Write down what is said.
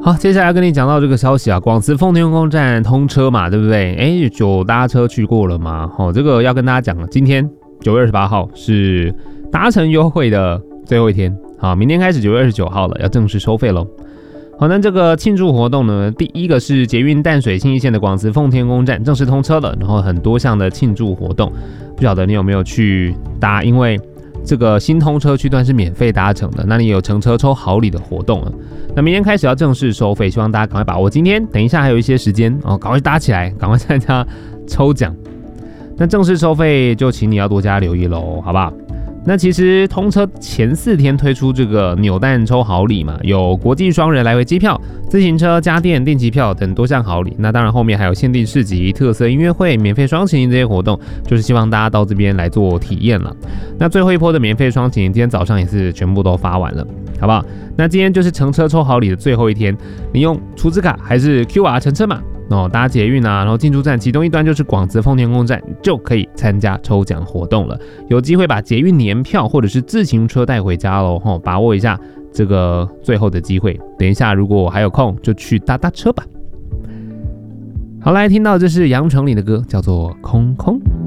好，接下来跟你讲到这个消息啊，广慈奉天宫站通车嘛，对不对？有搭车去过了吗？这个要跟大家讲了，今天9月28号是达成优惠的最后一天，好，明天开始9月29号了，要正式收费咯。好，那这个庆祝活动呢，第一个是捷运淡水信义线的广慈奉天宫站正式通车了，然后很多项的庆祝活动，不晓得你有没有去搭？因为这个新通车区段是免费搭乘的，那你有乘车抽好礼的活动了。那明天开始要正式收费，希望大家赶快把握今天，等一下还有一些时间哦，赶快搭起来，赶快参加抽奖。那正式收费就请你要多加留意咯，好不好？那其实通车前4天推出这个扭蛋抽好礼嘛，有国际双人来回机票、自行车、家电、定期票等多项好礼。那当然后面还有限定市集、特色音乐会、免费双擎这些活动，就是希望大家到这边来做体验了。那最后一波的免费双擎，今天早上也是全部都发完了，好不好？那今天就是乘车抽好礼的最后一天，你用储值卡还是 QR 乘车码？搭捷运啊，然后进出站其中一端就是广慈奉天宫站，就可以参加抽奖活动了，有机会把捷运年票或者是自行车带回家咯，把握一下这个最后的机会。等一下如果还有空就去搭搭车吧。好，来听到这是杨丞琳的歌，叫做空空。